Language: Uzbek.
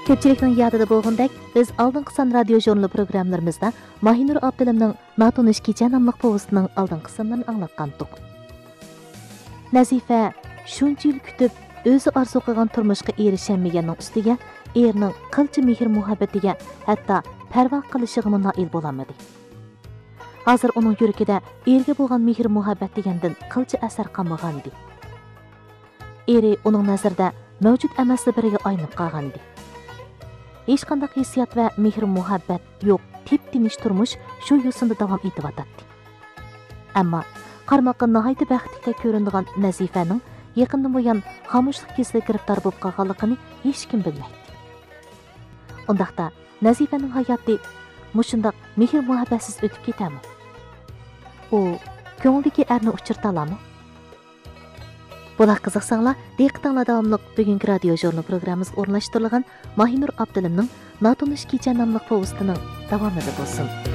Köpçilikning yadida bo'lgandek, biz oldingi son radio jurnali programmalarimizda Mahinur Abdulimning Natonish kecha nomli povestining oldingi qismlarini anglatgandik. Nazifa shuncha yil kutib, o'zi orzu qilgan turmushga erishaolmaganning ustiga erining qilchi mehr muhabbatiga, hatto parvo qilishiga noil bo'lolmadi. Hozir uning yuragida erga bo'lgan mehr muhabbat degandan qilchi asar qolmagan edi. Eri uning nazarida mavjud emasli biriga aylanib qolgan edi. Hech qanday hissiyot va mehr muhabbat yo'q, tep-tinish turmush shu yo'sinda davom etyotdi. Ammo qarmoqqa nihoyat baxtli ko'rinadigan Nazifaning yaqindan buyon xomushlik kesiliga giriftor bo'lib qolganligini hech kim bilmaydi. Undaqda Nazifaning hayoti mushundaq mehr muhabbatsiz o'tib ketami? U ko'ngildagi erni uchirta oladimi? Bular qiziqsanglar, diqqatinglar davomli bugungi radio jurnal programmamizga o'rnashtirilgan Mahinur Abdulimning Natonish kecha nomli povestining davomida bo'lsin.